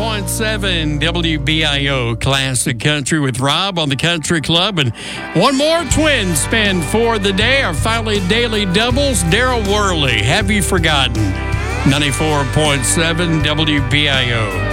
94.7 WBIO Classic Country with Rob on the Country Club. And one more twin spin for the day. Our finally daily doubles. Daryl Worley, Have You Forgotten? 94.7 WBIO.